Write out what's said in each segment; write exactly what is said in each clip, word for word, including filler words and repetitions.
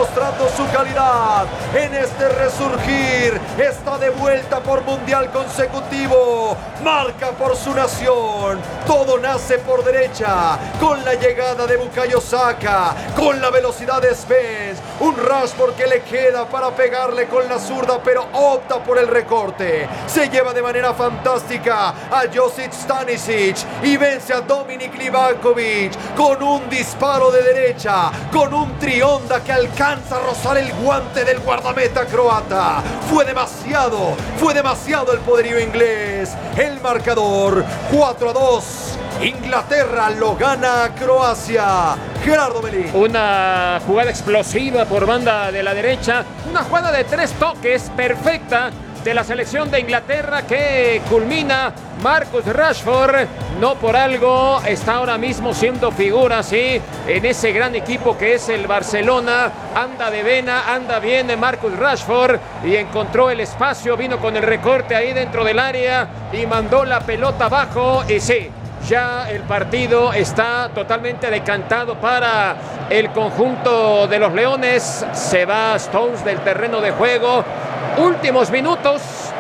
demostrando su calidad en este resurgir. Está de vuelta por mundial consecutivo. Marca por su nación. Todo nace por derecha. Con la llegada de Bukayo Saka. Con la velocidad de Spence. Un Rashford que le queda para pegarle con la zurda, pero opta por el recorte. Se lleva de manera fantástica a Josip Stanisic y vence a Dominik Livakovic con un disparo de derecha, con un trionda que alcanza a rozar el guante del guardameta croata. Fue demasiado, fue demasiado el poderío inglés. El marcador cuatro a dos. Inglaterra lo gana a Croacia. Gerardo Melín. Una jugada explosiva por banda de la derecha. Una jugada de tres toques perfecta de la selección de Inglaterra que culmina Marcus Rashford. No por algo está ahora mismo siendo figura, sí, en ese gran equipo que es el Barcelona. Anda de vena, anda bien Marcus Rashford y encontró el espacio, vino con el recorte ahí dentro del área y mandó la pelota abajo y sí, ya el partido está totalmente decantado para el conjunto de los Leones. Se va Stones del terreno de juego. Últimos minutos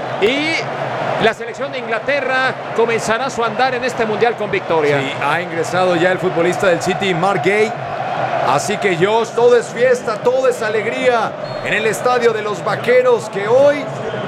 y la selección de Inglaterra comenzará su andar en este mundial con victoria. Sí, ha ingresado ya el futbolista del City, Mark Gay. Así que Josh, todo es fiesta, todo es alegría en el estadio de los Vaqueros, que hoy...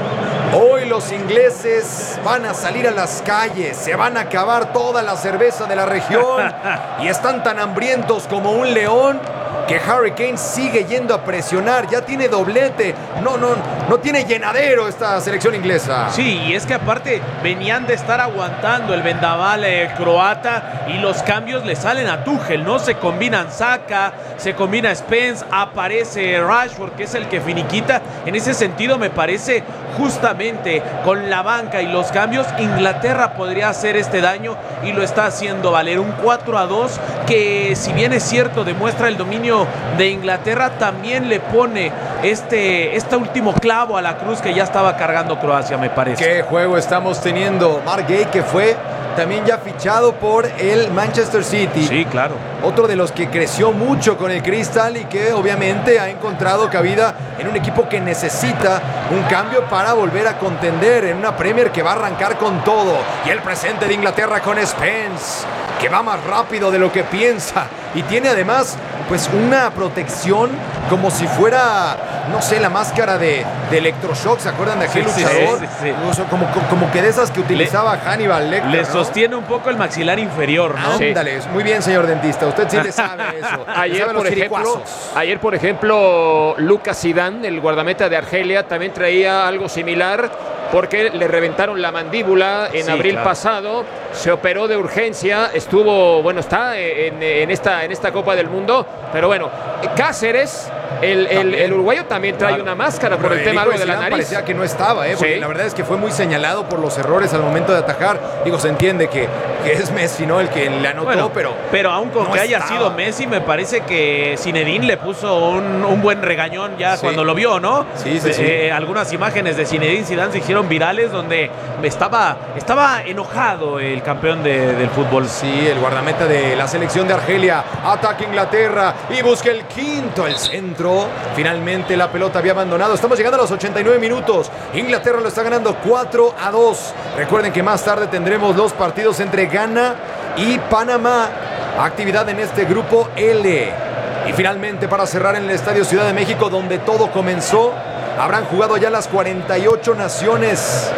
Hoy los ingleses van a salir a las calles, se van a acabar toda la cerveza de la región y están tan hambrientos como un león que Harry Kane sigue yendo a presionar. Ya tiene doblete, no, no, no tiene llenadero esta selección inglesa. Sí, y es que aparte venían de estar aguantando el vendaval eh, croata y los cambios le salen a Tuchel, ¿no? Se combinan Saka, se combina Spence, aparece Rashford, que es el que finiquita. En ese sentido me parece justamente con la banca y los cambios, Inglaterra podría hacer este daño y lo está haciendo valer. Un cuatro a dos que, si bien es cierto, demuestra el dominio de Inglaterra, también le pone este, este último clavo a la cruz que ya estaba cargando Croacia, me parece. Qué juego estamos teniendo. Mark Gay, que fue también ya fichado por el Manchester City. Sí, claro. Otro de los que creció mucho con el Crystal y que obviamente ha encontrado cabida en un equipo que necesita un cambio para volver a contender en una Premier que va a arrancar con todo. Y el presente de Inglaterra con Spence, que va más rápido de lo que piensa y tiene además pues una protección como si fuera, no sé, la máscara de, de electroshock. ¿Se acuerdan de aquel sí, luchador? Sí, sí, sí. Como, como, como que de esas que utilizaba le, Hannibal Lecter, Le ¿no? sostiene un poco el maxilar inferior, ¿no? Ándale, sí. Muy bien, señor dentista. Usted sí le sabe eso. Ayer, sabe por ejemplo, ayer, por ejemplo, Lucas Zidane, el guardameta de Argelia, también traía algo similar porque le reventaron la mandíbula en sí, abril claro. pasado. Se operó de urgencia, estuvo, bueno, está en, en, esta, en esta Copa del Mundo, pero bueno, Cáceres, el, el, el uruguayo también trae claro. una máscara por el, el tema algo de la nariz. Parecía que no estaba, ¿eh? Porque sí. la verdad es que fue muy señalado por los errores al momento de atajar. Digo, se entiende que, que es Messi, ¿no? El que le anotó, bueno, pero... Pero aún con no que haya estaba. sido Messi, me parece que Zinedine le puso un, un buen regañón ya sí. cuando lo vio, ¿no? Sí, sí, sí. Eh, algunas imágenes de Zinedine Zidane se hicieron virales donde estaba, estaba enojado el campeón de, del fútbol. Sí, el guardameta de la selección de Argelia. Ataca Inglaterra y busca el quinto, el centro. Finalmente la pelota había abandonado. Estamos llegando a los ochenta y nueve minutos. Inglaterra lo está ganando cuatro a dos. Recuerden que más tarde tendremos los partidos entre Ghana y Panamá. Actividad en este grupo L. Y finalmente, para cerrar en el Estadio Ciudad de México, donde todo comenzó, habrán jugado ya las cuarenta y ocho naciones.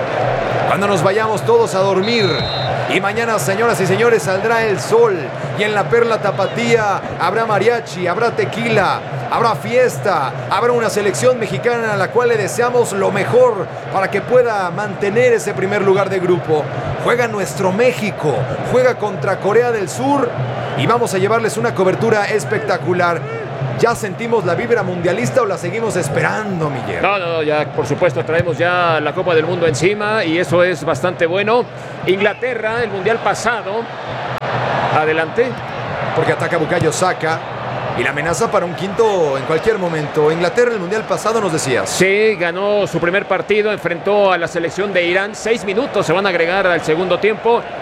Cuando nos vayamos todos a dormir. Y mañana, señoras y señores, saldrá el sol. Y en la Perla Tapatía habrá mariachi, habrá tequila, habrá fiesta, habrá una selección mexicana a la cual le deseamos lo mejor para que pueda mantener ese primer lugar de grupo. Juega nuestro México, juega contra Corea del Sur y vamos a llevarles una cobertura espectacular. ¿Ya sentimos la vibra mundialista o la seguimos esperando, Miguel? No, no, no, ya por supuesto traemos ya la Copa del Mundo encima y eso es bastante bueno. Inglaterra, el mundial pasado. Adelante. Porque ataca Bukayo Saka y la amenaza para un quinto en cualquier momento. Inglaterra, el mundial pasado, nos decías. Sí, ganó su primer partido, enfrentó a la selección de Irán. Seis minutos se van a agregar al segundo tiempo.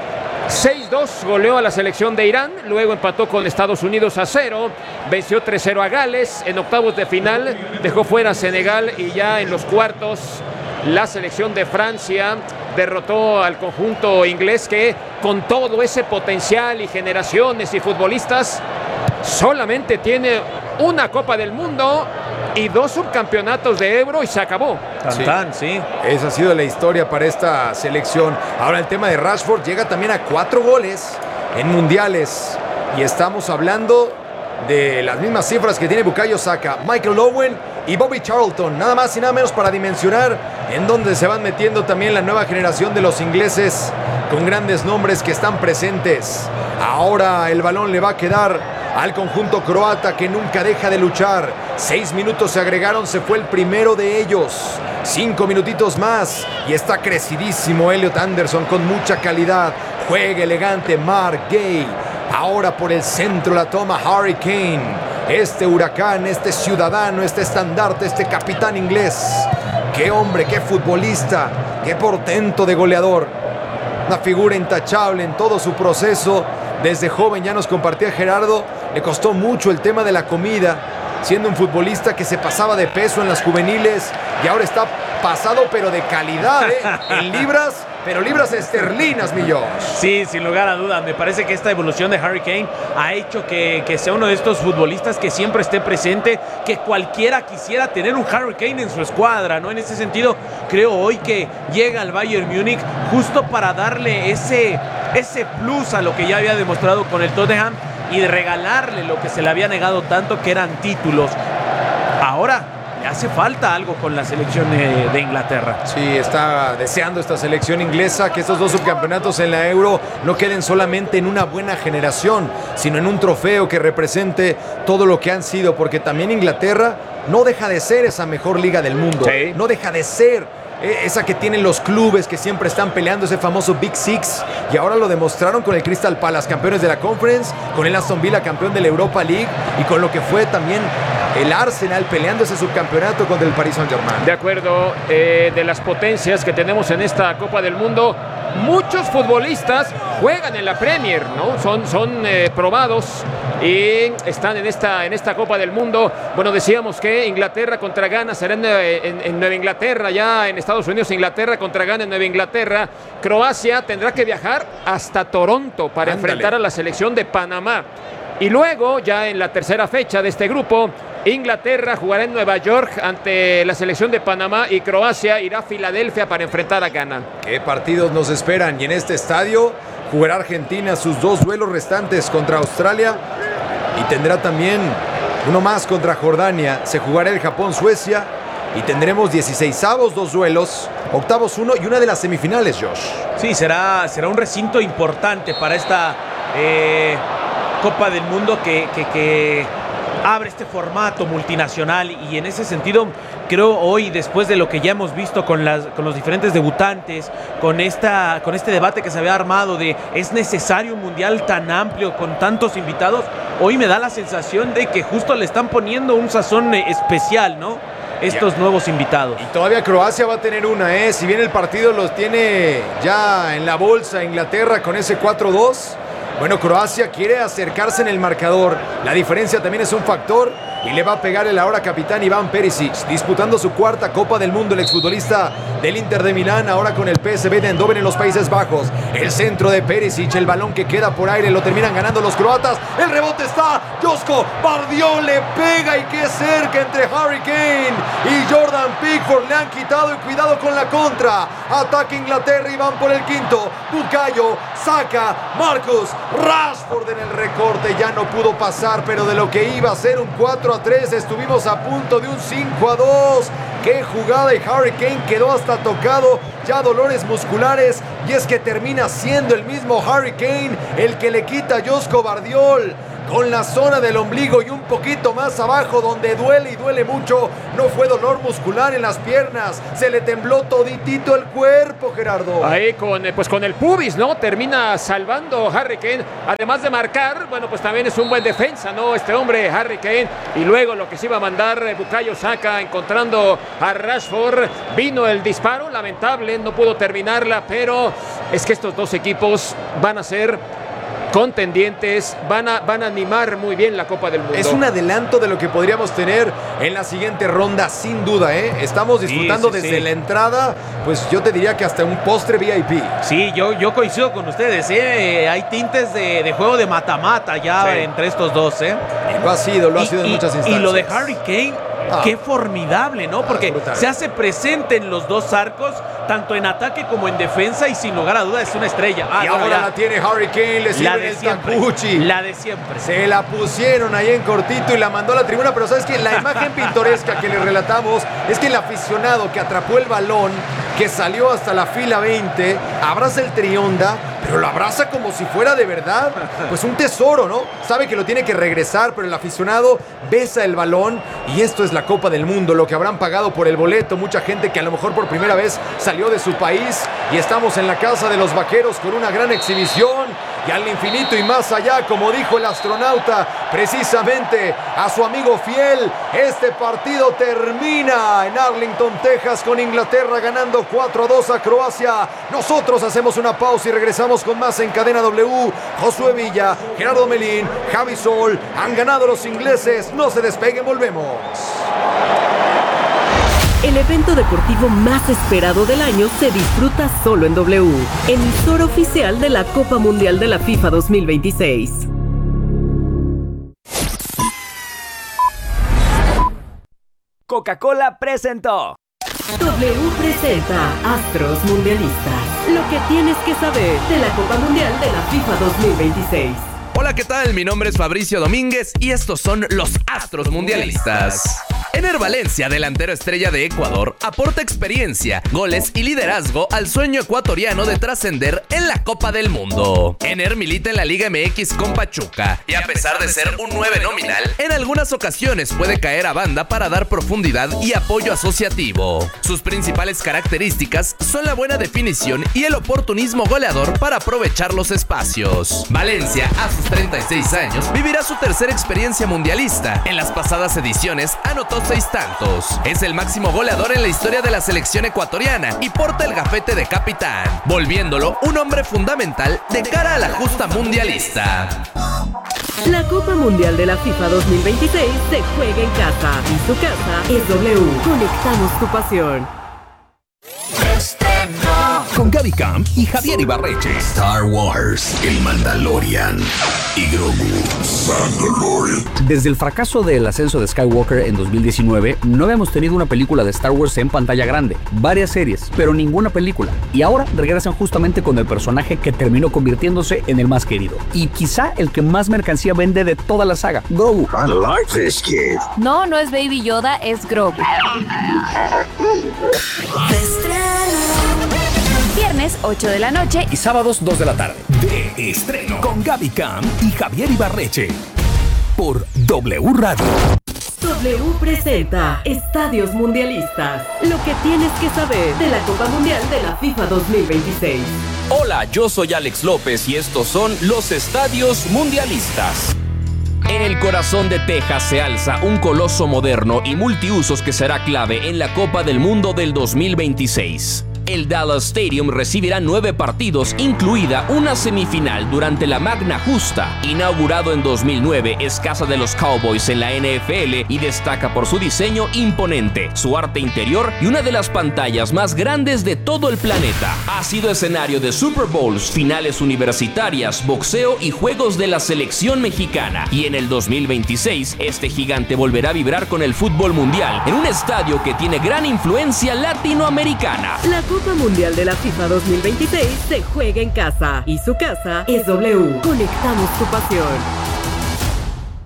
seis dos goleó a la selección de Irán, luego empató con Estados Unidos a cero, venció tres cero a Gales, en octavos de final dejó fuera a Senegal y ya en los cuartos la selección de Francia derrotó al conjunto inglés que con todo ese potencial y generaciones y futbolistas solamente tiene una Copa del Mundo y dos subcampeonatos de Euro y se acabó. Tan, tan, sí. Esa ha sido la historia para esta selección. Ahora el tema de Rashford llega también a cuatro goles en mundiales. Y estamos hablando de las mismas cifras que tiene Bukayo Saka, Michael Owen y Bobby Charlton. Nada más y nada menos para dimensionar en donde se van metiendo también la nueva generación de los ingleses con grandes nombres que están presentes. Ahora el balón le va a quedar al conjunto croata que nunca deja de luchar. Seis minutos se agregaron, se fue el primero de ellos. Cinco minutitos más y está crecidísimo Elliot Anderson con mucha calidad. Juega elegante Mark Gay. Ahora por el centro la toma Harry Kane. Este huracán, este ciudadano, este estandarte, este capitán inglés. Qué hombre, qué futbolista, qué portento de goleador. Una figura intachable en todo su proceso. Desde joven ya nos compartía Gerardo, le costó mucho el tema de la comida, siendo un futbolista que se pasaba de peso en las juveniles y ahora está pasado pero de calidad, ¿eh? En libras, pero libras esterlinas, mi Josh. Sí, sin lugar a dudas, me parece que esta evolución de Harry Kane ha hecho que, que sea uno de estos futbolistas que siempre esté presente, que cualquiera quisiera tener un Harry Kane en su escuadra, ¿no? En ese sentido, creo hoy que llega al Bayern Múnich justo para darle ese, ese plus a lo que ya había demostrado con el Tottenham y de regalarle lo que se le había negado tanto, que eran títulos. Ahora le hace falta algo con la selección de, de Inglaterra. Sí, está deseando esta selección inglesa que estos dos subcampeonatos en la Euro no queden solamente en una buena generación, sino en un trofeo que represente todo lo que han sido, porque también Inglaterra no deja de ser esa mejor liga del mundo. Sí. No deja de ser esa que tienen los clubes que siempre están peleando, ese famoso Big Six, y ahora lo demostraron con el Crystal Palace, campeones de la Conference, con el Aston Villa, campeón de la Europa League, y con lo que fue también el Arsenal peleando ese subcampeonato contra el Paris Saint-Germain. De acuerdo, eh, de las potencias que tenemos en esta Copa del Mundo, muchos futbolistas juegan en la Premier, ¿no? Son, son eh, probados y están en esta, en esta Copa del Mundo. Bueno, decíamos que Inglaterra contra Ghana será en, en, en Nueva Inglaterra, ya en Estados Unidos. Inglaterra contra Ghana en Nueva Inglaterra. Croacia tendrá que viajar hasta Toronto para Ándale. enfrentar a la selección de Panamá. Y luego, ya en la tercera fecha de este grupo, Inglaterra jugará en Nueva York ante la selección de Panamá y Croacia irá a Filadelfia para enfrentar a Ghana. ¿Qué partidos nos esperan? Y en este estadio jugará Argentina sus dos duelos restantes contra Australia y tendrá también uno más contra Jordania. Se jugará el Japón-Suecia y tendremos dieciseisavos, dos duelos, octavos uno y una de las semifinales, Josh. Sí, será, será un recinto importante para esta eh, Copa del Mundo que... que, que... abre este formato multinacional y en ese sentido creo hoy, después de lo que ya hemos visto con, las, con los diferentes debutantes, con, esta, con este debate que se había armado de ¿es necesario un mundial tan amplio con tantos invitados? Hoy me da la sensación de que justo le están poniendo un sazón especial, ¿no? Estos yeah. nuevos invitados. Y todavía Croacia va a tener una, ¿eh? Si bien el partido los tiene ya en la bolsa Inglaterra con ese cuatro dos, bueno, Croacia quiere acercarse en el marcador. La diferencia también es un factor y le va a pegar el ahora capitán Iván Perisic, disputando su cuarta Copa del Mundo, el exfutbolista del Inter de Milán, ahora con el P S V Eindhoven en los Países Bajos. El centro de Perisic, el balón que queda por aire, lo terminan ganando los croatas. El rebote está, Josko Bardiol le pega y qué cerca entre Harry Kane y Jordan Pickford. Le han quitado y cuidado con la contra. Ataca Inglaterra y van por el quinto. Bukayo, Saka, Marcus Rashford en el recorte, ya no pudo pasar, pero de lo que iba a ser un cuatro a tres estuvimos a punto de un cinco a dos. Qué jugada, y Harry Kane quedó hasta tocado, ya dolores musculares, y es que termina siendo el mismo Harry Kane el que le quita a Josko Bardiol. con la zona del ombligo y un poquito más abajo donde duele y duele mucho. No fue dolor muscular en las piernas, se le tembló toditito el cuerpo, Gerardo. Ahí con, pues con el pubis, ¿no? Termina salvando Harry Kane, además de marcar, bueno, pues también es un buen defensa, ¿no? Este hombre, Harry Kane, y luego lo que se iba a mandar eh, Bukayo Saka encontrando a Rashford, vino el disparo, lamentable, no pudo terminarla, pero es que estos dos equipos van a ser contendientes, van a, van a animar muy bien la Copa del Mundo. Es un adelanto de lo que podríamos tener en la siguiente ronda, sin duda, ¿eh? Estamos disfrutando sí, sí, desde sí. la entrada, pues yo te diría que hasta un postre V I P. Sí, yo, yo coincido con ustedes, ¿eh? Hay tintes de, de juego de mata-mata ya sí. entre estos dos, ¿eh? Y lo ha sido, lo ha y, sido en y, muchas instancias. Y lo de Harry Kane, ah. qué formidable, ¿no? Porque ah, se hace presente en los dos arcos, tanto en ataque como en defensa, y sin lugar a dudas es una estrella. Ah, y bueno, ahora ya. la tiene Harry Kane, le sirve el tacuchi. La de siempre. Se la pusieron ahí en cortito y la mandó a la tribuna, pero ¿sabes qué? La imagen pintoresca que le relatamos es que el aficionado que atrapó el balón, que salió hasta la fila veinte, abraza el trionda, pero lo abraza como si fuera de verdad, pues un tesoro, ¿no? Sabe que lo tiene que regresar, pero el aficionado besa el balón, y esto es la Copa del Mundo, lo que habrán pagado por el boleto, mucha gente que a lo mejor por primera vez salió de su país, y estamos en la casa de los vaqueros con una gran exhibición, y al infinito y más allá, como dijo el astronauta, precisamente a su amigo fiel. Este partido termina en Arlington, Texas, con Inglaterra ganando cuatro a dos a Croacia. Nosotros hacemos una pausa y regresamos con más en Cadena W. Josué Villa, Gerardo Melín, Javi Sol, han ganado los ingleses. No se despeguen, volvemos. El evento deportivo más esperado del año se disfruta solo en W, emisora oficial de la Copa Mundial de la FIFA dos mil veintiséis. Coca-Cola presentó. W presenta Astros Mundialistas. Lo que tienes que saber de la Copa Mundial de la FIFA dos mil veintiséis. Hola, ¿qué tal? Mi nombre es Fabricio Domínguez y estos son los Astros Mundialistas. Ener Valencia, delantero estrella de Ecuador, aporta experiencia, goles y liderazgo al sueño ecuatoriano de trascender en la Copa del Mundo. Ener milita en la Liga M X con Pachuca y a pesar de ser un nueve nominal, en algunas ocasiones puede caer a banda para dar profundidad y apoyo asociativo. Sus principales características son la buena definición y el oportunismo goleador para aprovechar los espacios. Valencia, a sus treinta y seis años, vivirá su tercera experiencia mundialista. En las pasadas ediciones anotó seis tantos. Es el máximo goleador en la historia de la selección ecuatoriana y porta el gafete de capitán, volviéndolo un hombre fundamental de cara a la justa mundialista. La Copa Mundial de la FIFA dos mil veintiséis se juega en casa y su casa es W. Conectamos tu pasión. Con Gaby Camp y Javier Ibarreche. Star Wars, el Mandalorian y Grogu. Mandalorian. Desde el fracaso del ascenso de Skywalker en dos mil diecinueve, no habíamos tenido una película de Star Wars en pantalla grande. Varias series, pero ninguna película. Y ahora regresan justamente con el personaje que terminó convirtiéndose en el más querido. Y quizá el que más mercancía vende de toda la saga, Grogu. I like this kid. No, no es Baby Yoda, es Grogu. Viernes ocho de la noche y sábados dos de la tarde. De estreno con Gaby Camp y Javier Ibarreche por W Radio. W presenta Estadios Mundialistas. Lo que tienes que saber de la Copa Mundial de la FIFA dos mil veintiséis. Hola, yo soy Alex López y estos son los Estadios Mundialistas. En el corazón de Texas se alza un coloso moderno y multiusos que será clave en la Copa del Mundo del dos mil veintiséis. El Dallas Stadium recibirá nueve partidos, incluida una semifinal durante la Magna Justa. Inaugurado en dos mil nueve, es casa de los Cowboys en la N F L y destaca por su diseño imponente, su arte interior y una de las pantallas más grandes de todo el planeta. Ha sido escenario de Super Bowls, finales universitarias, boxeo y juegos de la selección mexicana. Y en el dos mil veintiséis, este gigante volverá a vibrar con el fútbol mundial en un estadio que tiene gran influencia latinoamericana. La Copa Mundial de la FIFA dos mil veintiséis se juega en casa y su casa es W. Conectamos tu pasión.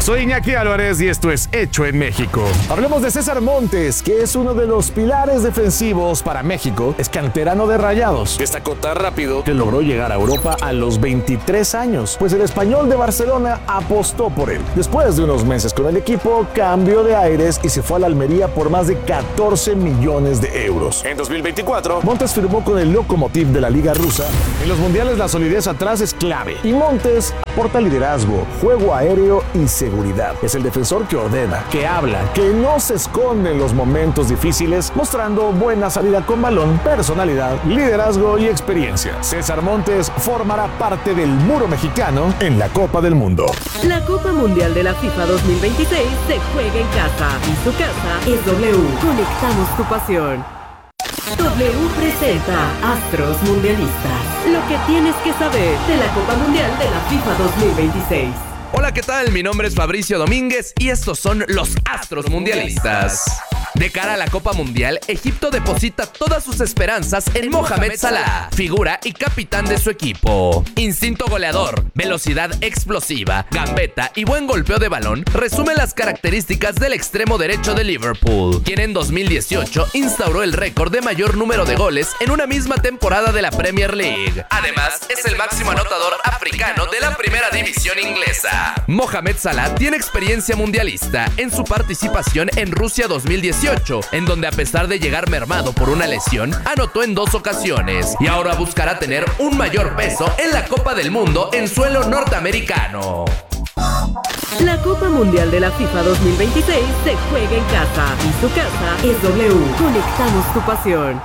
Soy Iñaki Álvarez y esto es Hecho en México. Hablemos de César Montes, que es uno de los pilares defensivos para México. Es canterano de Rayados. Destacó tan rápido que logró llegar a Europa a los veintitrés años, pues el Español de Barcelona apostó por él. Después de unos meses con el equipo, cambió de aires y se fue a la Almería por más de catorce millones de euros. En dos mil veinticuatro, Montes firmó con el Lokomotiv de la Liga Rusa. En los mundiales la solidez atrás es clave y Montes aporta liderazgo, juego aéreo y seguridad. Es el defensor que ordena, que habla, que no se esconde en los momentos difíciles, mostrando buena salida con balón, personalidad, liderazgo y experiencia. César Montes formará parte del muro mexicano en la Copa del Mundo. La Copa Mundial de la FIFA dos mil veintiséis se juega en casa y su casa es W. Conectamos tu pasión. W presenta Astros Mundialistas. Lo que tienes que saber de la Copa Mundial de la FIFA dos mil veintiséis. Hola, ¿qué tal? Mi nombre es Fabricio Domínguez y estos son los Astros Mundialistas. De cara a la Copa Mundial, Egipto deposita todas sus esperanzas en Mohamed Salah, figura y capitán de su equipo. Instinto goleador, velocidad explosiva, gambeta y buen golpeo de balón resumen las características del extremo derecho de Liverpool, quien en dos mil dieciocho instauró el récord de mayor número de goles en una misma temporada de la Premier League. Además, es el máximo anotador africano de la primera división inglesa. Mohamed Salah tiene experiencia mundialista en su participación en Rusia dos mil dieciocho, en donde a pesar de llegar mermado por una lesión, anotó en dos ocasiones y ahora buscará tener un mayor peso en la Copa del Mundo en suelo norteamericano. La Copa Mundial de la FIFA dos mil veintiséis se juega en casa y su casa es W. Conectamos tu pasión.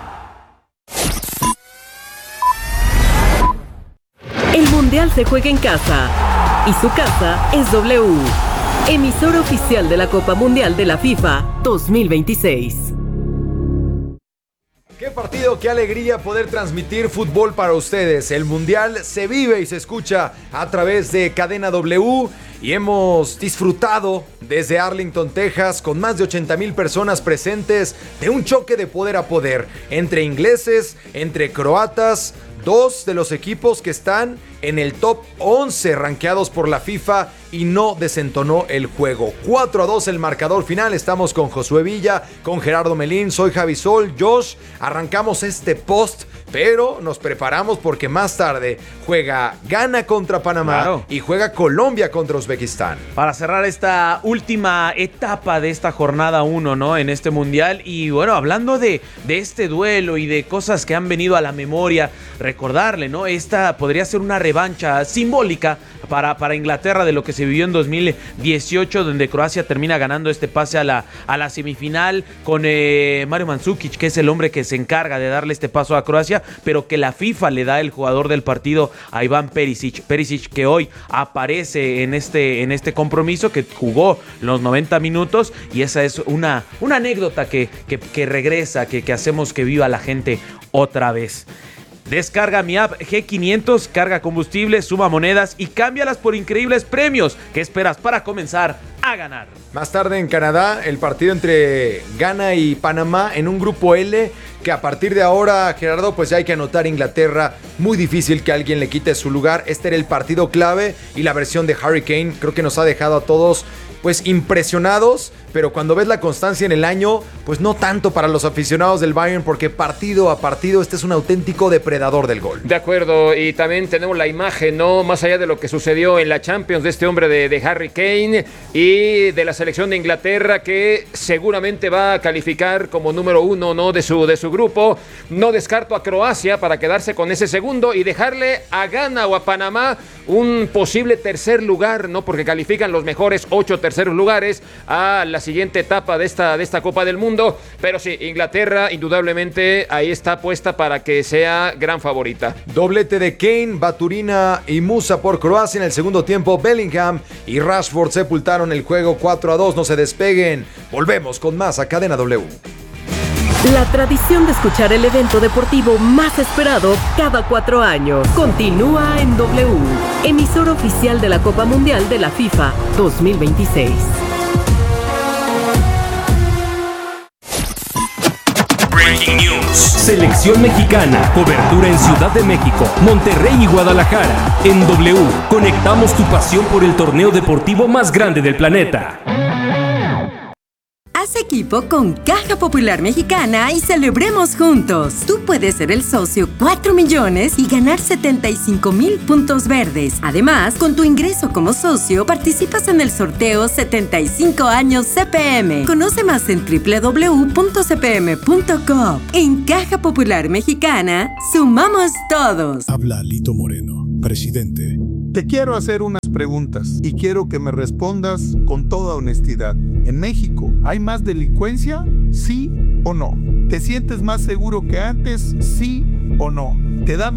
El Mundial se juega en casa y su casa es W. Emisora oficial de la Copa Mundial de la FIFA dos mil veintiséis. Qué partido, qué alegría poder transmitir fútbol para ustedes. El Mundial se vive y se escucha a través de Cadena W y hemos disfrutado desde Arlington, Texas, con más de ochenta mil personas presentes, de un choque de poder a poder entre ingleses, entre croatas, dos de los equipos que están en el top once rankeados por la FIFA, y no desentonó el juego. cuatro a dos el marcador final. Estamos con Josué Villa, con Gerardo Melín, soy Javi Sol, Josh. Arrancamos este post, pero nos preparamos porque más tarde juega Ghana contra Panamá, claro, y juega Colombia contra Uzbekistán. Para cerrar esta última etapa de esta jornada uno, ¿no? En este mundial. Y bueno, hablando de, de este duelo y de cosas que han venido a la memoria, recordarle, ¿no? Esta podría ser una revancha simbólica para, para Inglaterra de lo que se vivió en dos mil dieciocho, donde Croacia termina ganando este pase a la, a la semifinal con eh, Mario Mandzukic, que es el hombre que se encarga de darle este paso a Croacia, pero que la FIFA le da el jugador del partido a Iván Perisic. Perisic, que hoy aparece en este, en este compromiso, que jugó los noventa minutos, y esa es una, una anécdota que, que, que regresa, que, que hacemos que viva la gente otra vez. Descarga mi app G quinientos, carga combustible, suma monedas y cámbialas por increíbles premios. ¿Qué esperas para comenzar a ganar? Más tarde en Canadá, el partido entre Ghana y Panamá en un grupo L, que a partir de ahora, Gerardo, pues ya hay que anotar Inglaterra. Muy difícil que alguien le quite su lugar. Este era el partido clave y la versión de Harry Kane creo que nos ha dejado a todos pues impresionados, pero cuando ves la constancia en el año, pues no tanto para los aficionados del Bayern, porque partido a partido este es un auténtico depredador del gol. De acuerdo, y también tenemos la imagen, ¿no? Más allá de lo que sucedió en la Champions, de este hombre de, de Harry Kane y de la selección de Inglaterra, que seguramente va a calificar como número uno, ¿no? de su, de su grupo. No descarto a Croacia para quedarse con ese segundo y dejarle a Ghana o a Panamá un posible tercer lugar, ¿no? Porque califican los mejores ocho terceros lugares a la siguiente etapa de esta, de esta Copa del Mundo. Pero sí, Inglaterra indudablemente ahí está puesta para que sea gran favorita. Doblete de Kane, Baturina y Musa por Croacia en el segundo tiempo. Bellingham y Rashford sepultaron el juego cuatro a dos. No se despeguen. Volvemos con más a Cadena W. La tradición de escuchar el evento deportivo más esperado cada cuatro años continúa en W, emisora oficial de la Copa Mundial de la FIFA dos mil veintiséis. Breaking news. Selección Mexicana, cobertura en Ciudad de México, Monterrey y Guadalajara. En W, conectamos tu pasión por el torneo deportivo más grande del planeta. Haz equipo con Caja Popular Mexicana y celebremos juntos. Tú puedes ser el socio cuatro millones y ganar setenta y cinco mil puntos verdes. Además, con tu ingreso como socio, participas en el sorteo setenta y cinco años C P M. Conoce más en doble u doble u doble u punto c p m punto com. En Caja Popular Mexicana, sumamos todos. Habla Lito Moreno, presidente. Te quiero hacer unas preguntas y quiero que me respondas con toda honestidad. ¿En México hay más delincuencia? ¿Sí o no? ¿Te sientes más seguro que antes? ¿Sí o no? ¿Te da